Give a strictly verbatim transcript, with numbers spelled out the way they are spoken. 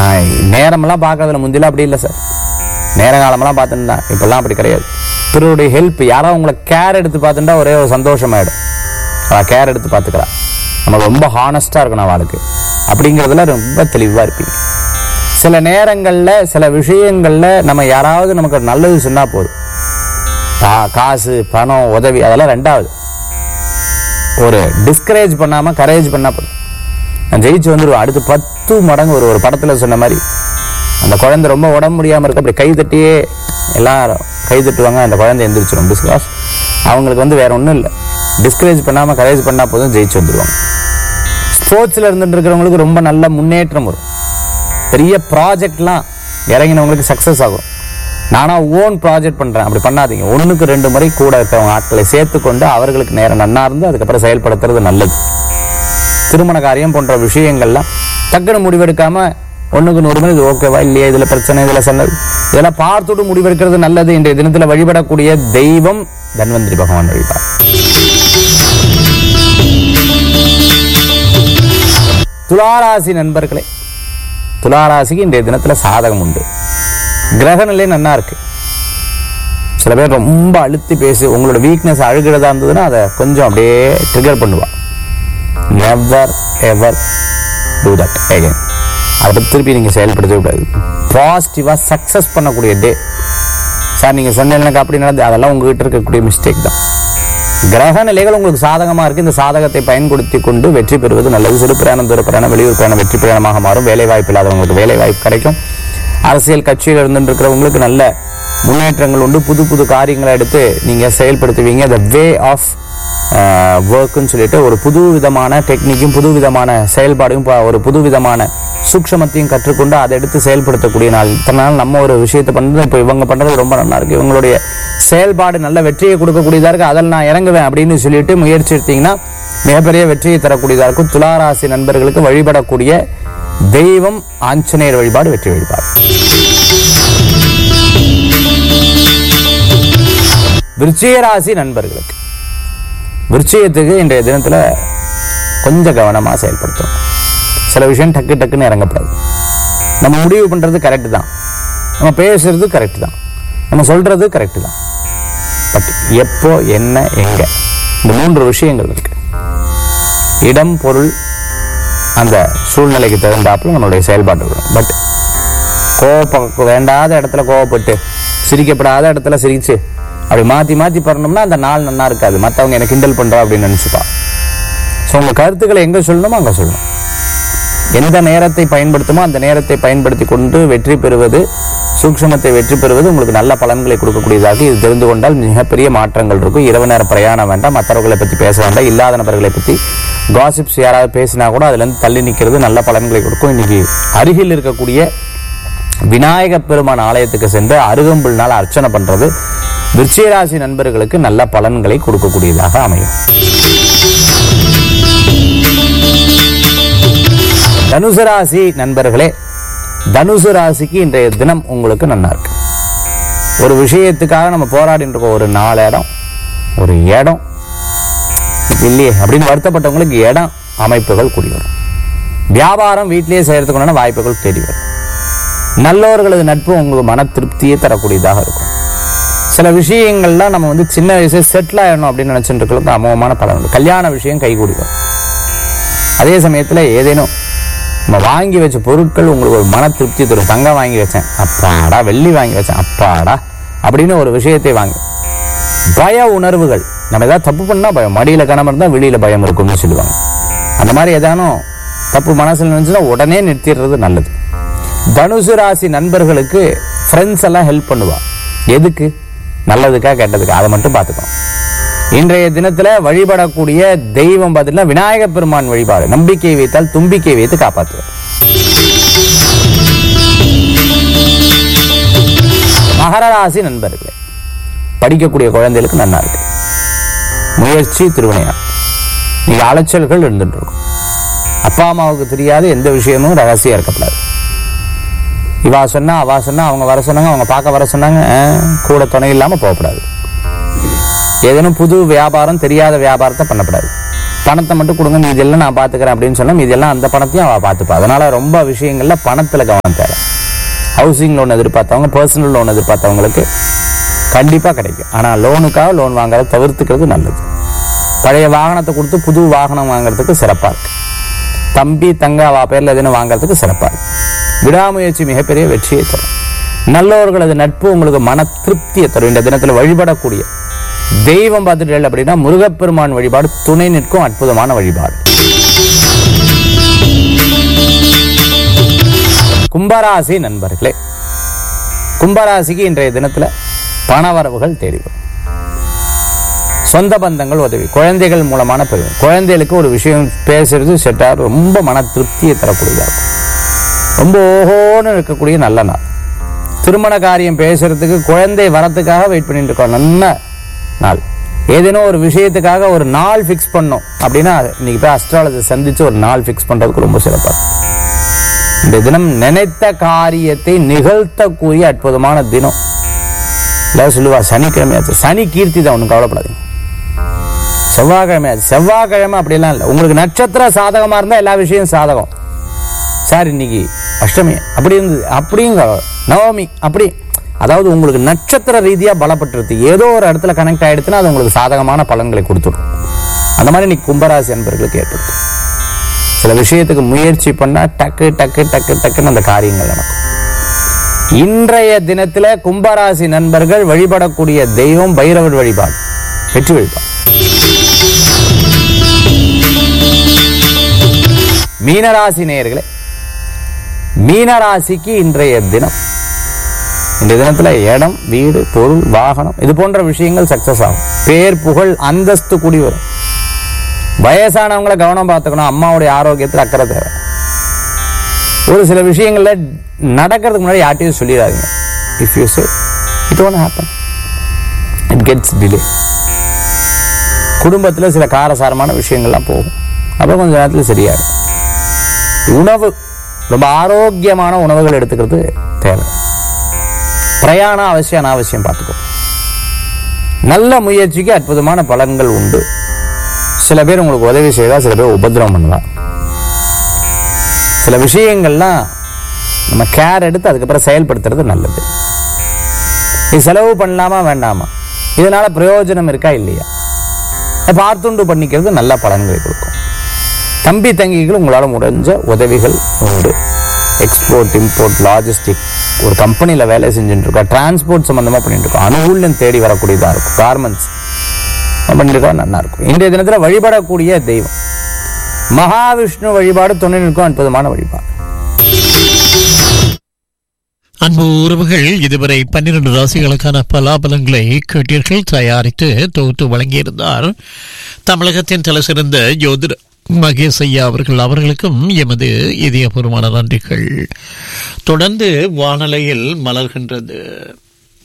நான் நேரமெல்லாம் பார்க்கறதுல முந்திலாம் அப்படி இல்லை சார். நேர காலமெல்லாம் பார்த்துட்டா, இப்பெல்லாம் அப்படி கிடையாது. பிறருடைய ஹெல்ப், யாராவது உங்களை கேர் எடுத்து பார்த்துட்டா ஒரே ஒரு சந்தோஷமாயிடும். அவள் கேர் எடுத்து பார்த்துக்கிறா, நம்ம ரொம்ப ஹானஸ்டாக இருக்கணும் அவளுக்கு அப்படிங்கிறதுல ரொம்ப தெளிவாக இருப்பீங்க. சில நேரங்களில் சில விஷயங்களில் நம்ம யாராவது நமக்கு நல்லது சொன்னால் போதும், காசு பணம் உதவி அதெல்லாம் ரெண்டாவது, ஒரு டிஸ்கரேஜ் பண்ணாமல் கரேஜ் பண்ணால் போதும், நான் ஜெயிச்சு வந்துடுவேன். அடுத்து பத்து மடங்கு ஒரு ஒரு படத்தில் சொன்ன மாதிரி, அந்த குழந்தை ரொம்ப உடம்பு முடியாமல் இருக்கு, அப்படி கை தட்டியே எல்லாரும் கை தட்டுவாங்க, அந்த குழந்தை எந்திரிச்சிடும். பிகாஸ் அவங்களுக்கு வந்து வேற ஒன்றும் இல்லை, டிஸ்கரேஜ் பண்ணாமல் கரேஜ் பண்ணால் போதும், ஜெயிச்சு வந்துடுவாங்க. ஸ்போர்ட்ஸில் இருந்துட்டு இருக்கிறவங்களுக்கு ரொம்ப நல்ல முன்னேற்றம் வரும். பெரிய ப்ராஜெக்ட்லாம் இறங்கினவங்களுக்கு சக்ஸஸ் ஆகும். நானாக ஓன் ப்ராஜெக்ட் பண்ணுறேன் அப்படி பண்ணாதீங்க. ஒன்றுக்கு ரெண்டு முறை கூட இருக்கிறவங்க ஆட்களை சேர்த்துக்கொண்டு அவர்களுக்கு நேரம் நன்னா இருந்து அதுக்கப்புறம் செயல்படுத்துறது நல்லது. திருமண காரியம் போன்ற விஷயங்கள்லாம் டக்குன்னு முடிவெடுக்காம ஒன்றுக்கு நூறு மணி இது ஓகேவா இல்லையா, இதில் பிரச்சனை, இதில் சொன்னது, இதெல்லாம் பார்த்துட்டு முடிவெடுக்கிறது நல்லது. இன்றைய தினத்தில் வழிபடக்கூடிய தெய்வம் தன்வந்திரி பகவான் வழிபாடு. துளாராசி நண்பர்களே, துளாராசிக்கு இன்றைய தினத்தில் சாதகம் உண்டு. கிரக நிலை நன்னா இருக்கு. சில பேர் ரொம்ப அழுத்தி பேசி உங்களோட வீக்னஸ் அழுகிறதா இருந்ததுன்னா அதை கொஞ்சம் அப்படியே ட்ரிகர் பண்ணுவா. Never ever do that again. அதை திருப்பி நீங்கள் செயல்படுத்தவே கூடாது. பாசிட்டிவாக சக்ஸஸ் பண்ணக்கூடிய டே. சார் நீங்கள் சொன்ன எனக்கு அப்படி நடந்து, அதெல்லாம் உங்ககிட்ட இருக்கக்கூடிய மிஸ்டேக் தான். கிரக நிலைகள் உங்களுக்கு சாதகமாக இருக்குது. இந்த சாதகத்தை பயன்படுத்தி கொண்டு வெற்றி பெறுவது நல்லது. சிறு பிரயாணம், தூர பிரயாணம், வெளியூர் பிரயாணம் வெற்றி பிரயாணமாக மாறும். வேலை வாய்ப்பு இல்லாதவங்களுக்கு வேலை வாய்ப்பு கிடைக்கும். அரசியல் கட்சியில் இருந்துட்டு இருக்கிறவங்களுக்கு நல்ல முன்னேற்றங்கள் உண்டு. புது புது காரியங்களை எடுத்து நீங்கள் செயல்படுத்துவீங்க. த வே ஆஃப் ஒர்க்குன்னு சொல்லிட்டு ஒரு புது விதமான டெக்னிக்கும் புது விதமான செயல்பாடும் ஒரு புது விதமான சூக்ஷமத்தையும் கற்றுக்கொண்டு அதை எடுத்து செயல்படுத்தக்கூடிய நாள். இத்தனை நாள் நம்ம ஒரு விஷயத்தை பண்ணுறது, இப்போ இவங்க பண்ணுறது ரொம்ப நல்லா இருக்குது, இவங்களுடைய செயல்பாடு நல்ல வெற்றியை கொடுக்கக்கூடியதாக இருக்குது, அதில் நான் இறங்குவேன் அப்படின்னு சொல்லிட்டு முயற்சி எடுத்தீங்கன்னா மிகப்பெரிய வெற்றியை தரக்கூடியதாக இருக்கும். துளாராசி நண்பர்களுக்கு வழிபடக்கூடிய தெய்வம் ஆஞ்சநேயர் வழிபாடு, வெற்றி வழிபாடு. விருச்சிக ராசி நண்பர்களுக்கு, விருச்சிகத்துக்கு இன்றைய தினத்தில் கொஞ்சம் கவனமாக செயல்படுத்தணும். சில விஷயம் டக்கு டக்குன்னு இறங்கப்படாது. நம்ம முடிவு பண்ணுறது கரெக்டு தான், நம்ம பேசுறது கரெக்டு தான், நம்ம சொல்கிறது கரெக்டு தான். பட் எப்போ, என்ன, எங்கே, இந்த மூன்று விஷயங்கள் இருக்கு. இடம், பொருள், அந்த சூழ்நிலைக்கு தகுந்தாப்புல நம்மளுடைய செயல்பாடு வரும். பட் கோவப்ப வேண்டாத இடத்துல கோவப்பட்டு சிரிக்கப்படாத இடத்துல சிரிச்சு அப்படி மாற்றி மாற்றி பண்ணோம்னா அந்த நாள் நல்லா இருக்காது. மற்றவங்க எனக்கு கிண்டல் பண்ணுறா அப்படின்னு நினச்சிப்பா. ஸோ உங்கள் கருத்துக்களை எங்கே சொல்லணுமோ அங்கே சொல்லணும். எந்த நேரத்தை பயன்படுத்துமோ அந்த நேரத்தை பயன்படுத்தி கொண்டு வெற்றி பெறுவது, சூக்ஷமத்தை வெற்றி பெறுவது உங்களுக்கு நல்ல பலன்களை கொடுக்கக்கூடியதாக. இது தெரிந்து கொண்டால் மிகப்பெரிய மாற்றங்கள் இருக்கும். இரவு நேர பிரயாணம் வேண்டாம், மற்றவர்களை பற்றி பேச வேண்டாம், இல்லாத நபர்களை பற்றி காசிப்ஸ் யாராவது பேசினா கூட அதுலேருந்து தள்ளி நிற்கிறது நல்ல பலன்களை கொடுக்கும். இன்னைக்கு அருகில் இருக்கக்கூடிய விநாயக பெருமான் ஆலயத்துக்கு சென்று அருகம்புல் நாள் அர்ச்சனை பண்ணுறது விருச்சிக ராசி நண்பர்களுக்கு நல்ல பலன்களை கொடுக்கக்கூடியதாக அமையும். தனுசு ராசி நண்பர்களே, தனுசு ராசிக்கு இன்றைய தினம் உங்களுக்கு நல்லா இருக்கு. ஒரு விஷயத்துக்காக நம்ம போராடிட்டு இருக்கோம். ஒரு நாலு இடம், ஒரு இடம் இல்லையே அப்படின்னு வருத்தப்பட்டவங்களுக்கு இடம் அமைப்புகள் கூடி வரும். வியாபாரம் வீட்டிலேயே செய்யறதுக்குண்டான வாய்ப்புகள் தேடி வரும். நல்லவர்களது நட்பு உங்களுக்கு மன திருப்தியை தரக்கூடியதாக இருக்கும். சில விஷயங்கள்லாம் நம்ம வந்து சின்ன வயசுல செட்டில் ஆயிடணும் அப்படின்னு நினைச்சுட்டு இருக்கிறது அமோகமான பலன் உண்டு. கல்யாண விஷயம் கைகூடி வரும். அதே சமயத்தில் ஏதேனும் நம்ம வாங்கி வச்ச பொருட்கள் உங்களுக்கு ஒரு மன திருப்தி தரும். தங்கம் வாங்கி வச்சேன் அப்பாடா, வெள்ளி வாங்கி வச்சேன் அப்பாடா அப்படின்னு ஒரு விஷயத்தை வாங்கி. பய உணர்வுகள், நம்ம ஏதாவது தப்பு பண்ணா பயம், மடியில கணம் இருந்தா வெளியில பயம் இருக்கும்னு சொல்லுவாங்க. அந்த மாதிரி ஏதானும் தப்பு மனசுல நினைச்சுன்னா உடனே நிறுத்திடுறது நல்லது. தனுசு ராசி நண்பர்களுக்கு ஃப்ரெண்ட்ஸ் எல்லாம் ஹெல்ப் பண்ணுவா. எதுக்கு? நல்லதுக்கா கெட்டதுக்கா, அதை மட்டும் பார்த்துக்கணும். இன்றைய தினத்துல வழிபடக்கூடிய தெய்வம் பார்த்தீங்கன்னா விநாயக பெருமான் வழிபாடு. நம்பிக்கை வைத்தால் தும்பிக்கை வைத்து காப்பாற்றுவார். மகர ராசி நண்பர்களே, படிக்கக்கூடிய குழந்தைகளுக்கு நல்லா இருக்கு. முயற்சி திருவினையா. நீங்க அலைச்சல்கள் இருந்துட்டு இருக்கும். அப்பா அம்மாவுக்கு தெரியாத எந்த விஷயமும் ரகசியம் இருக்கப்படாது. இவா சொன்னா அவா சொன்னா, அவங்க வர சொன்னாங்க, அவங்க பார்க்க வர சொன்னாங்க, கூட துணை இல்லாம போகக்கூடாது. ஏதேனும் புது வியாபாரம், தெரியாத வியாபாரத்தை பண்ணப்படாது. பணத்தை மட்டும் கொடுங்க, மீதி எல்லாம் நான் பார்த்துக்கிறேன் அப்படின்னு சொன்னா மீதி எல்லாம் அந்த பணத்தையும் அவள் பார்த்துப்பா. அதனால ரொம்ப விஷயங்கள்ல பணத்துல கவனம் தேவை. ஹவுசிங் லோன் எதிர்பார்த்தவங்க, பர்சனல் லோன் எதிர்பார்த்தவங்களுக்கு கண்டிப்பா கிடைக்கும். ஆனா லோனுக்காக லோன் வாங்குறத தவிர்த்துக்கிறது நல்லது. பழைய வாகனத்தை கொடுத்து புது வாகனம் வாங்குறதுக்கு சிறப்பா இருக்கு. தம்பி தங்க அவ பேர்ல எதுன்னு வாங்குறதுக்கு சிறப்பா இருக்கு. விடாமுயற்சி மிகப்பெரிய வெற்றியை தரும். நல்லவர்களது நட்பு உங்களுக்கு மன திருப்தியை தரும். இந்த தினத்துல வழிபடக்கூடிய தெய்வம் பார்த்துட்டு அப்படின்னா முருகப்பெருமான் வழிபாடு துணை நிற்கும் அற்புதமான வழிபாடு. கும்பராசி நண்பர்களே, கும்பராசிக்கு இன்றைய தினத்துல பணவரவுகள் தேடி வரும். சொந்த பந்தங்கள் உதவி, குழந்தைகள் மூலமான பெருமை, குழந்தைகளுக்கு ஒரு விஷயம் பேசுறது செட்டார் ரொம்ப மன திருப்தியை தரக்கூடியதா இருக்கும். ரொம்ப ஓஹோன்னு இருக்கக்கூடிய நல்ல நாள். திருமண காரியம் பேசுறதுக்கு, குழந்தை வரத்துக்காக வெயிட் பண்ணிட்டு இருக்கோம், நல்ல நாள். ஏதேனும் ஒரு விஷயத்துக்காக ஒரு நாள் பிக்ஸ் பண்ணோம் அப்படின்னா இன்னைக்கு போய் அஸ்ட்ராலஜி சந்திச்சு ஒரு நாள் பிக்ஸ் பண்றதுக்கு ரொம்ப சிறப்பா. இந்த தினம் நினைத்த காரியத்தை நிகழ்த்தக்கூடிய அற்புதமான தினம். எல்லாரும் சொல்லுவா சனிக்கிழமையாச்சு, சனி கீர்த்தி தான், ஒன்றும் கவலைப்படாதீங்க. செவ்வாய்க்கிழமையாச்சு, செவ்வாய்க்கிழமை அப்படிலாம் இல்லை. உங்களுக்கு நட்சத்திர சாதகமா இருந்தா எல்லா விஷயம் சாதகம். சார் இன்னைக்கு அஷ்டமி அப்படி இருந்தது, அப்படிங்க நவமி அப்படி, அதாவது உங்களுக்கு நட்சத்திர ரீதியா பலப்பட்டுருது, ஏதோ ஒரு இடத்துல கனெக்ட் ஆயிடுச்சுன்னா அது உங்களுக்கு சாதகமான பலன்களை கொடுத்துடும். அந்த மாதிரி இன்னைக்கு கும்பராசி அன்பர்களுக்கு ஏற்படுத்தும். சில விஷயத்துக்கு முயற்சி பண்ணா டக்கு டக்கு டக்கு டக்குன்னு அந்த காரியங்கள் நடக்கும். இன்றைய தினத்துல கும்பராசி நண்பர்கள் வழிபடக்கூடிய தெய்வம் பைரவர் வழிபாடு, வெற்றி வழிபாடு. மீனராசி நேயர்களே, மீனராசிக்கு இன்றைய தினம், இந்த தினத்துல இடம், வீடு, பொருள், வாகனம் இது போன்ற விஷயங்கள் சக்சஸ் ஆகும். பேர், புகழ், அந்தஸ்து கூடி வரும். வயசானவங்களை கவனம் பார்த்துக்கணும். அம்மாவுடைய ஆரோக்கியத்தில் அக்கறை தேவை. ஒரு சில விஷயங்கள்ல நடக்கிறதுக்கு முன்னாடி யார்ட்டையும் சொல்லிடாதீங்க. If you say it won't happen, it gets delay. குடும்பத்துல சில காரசாரமான விஷயங்கள்லாம் போகும், அப்புறம் கொஞ்சம் நேரத்துல சரியாயிடும். உணவு, ரொம்ப ஆரோக்கியமான உணவுகள் எடுத்துக்கிறது தேவை. பிரயாணம் அவசியம் அனாவசியம் பார்த்துக்கோ. நல்ல முயற்சிக்கு அற்புதமான பலன்கள் உண்டு. சில பேர் உங்களுக்கு உதவி செய்வா, சில பேர் உபதிரவம் பண்ணுவா. சில விஷயங்கள்லாம் நம்ம கேர் எடுத்து அதுக்கப்புறம் செயல்படுத்துறது நல்லது. இது செலவு பண்ணலாமா வேண்டாமா, இதனால பிரயோஜனம் இருக்கா இல்லையா, பார்த்துண்டு பண்ணிக்கிறது நல்ல பலன்களை கொடுக்கும். தம்பி தங்கிகள் உங்களால் முடிஞ்ச உதவிகள் உண்டு. எக்ஸ்போர்ட், இம்போர்ட், லாஜிஸ்டிக், ஒரு கம்பெனியில் வேலை செஞ்சுட்டு இருக்கோம், டிரான்ஸ்போர்ட் சம்பந்தமா பண்ணிட்டு இருக்கோம், அனுகூலம் தேடி வரக்கூடியதாக இருக்கும். கார்மெண்ட்ஸ் பண்ணிட்டு இருக்கோம், நல்லா இருக்கும். இன்றைய தினத்தில் வழிபடக்கூடிய தெய்வம் மகாவிஷ்ணு வழிபாடு துணை நிற்கும் அற்புதமான வழிபாடு. அன்பு உறவுகள், இதுவரை பன்னிரண்டு ராசிகளுக்கான பலாபலங்களை கேட்டீர்கள். தயாரித்து தொகுத்து வழங்கியிருந்தார் தமிழகத்தின் தலைசிறந்த ஜோதிட மகேஷ் ஐயா அவர்கள். அவர்களுக்கும் எமது இதயபூர்வமான நன்றிகள். தொடர்ந்து வானலையில் மலர்கின்றது.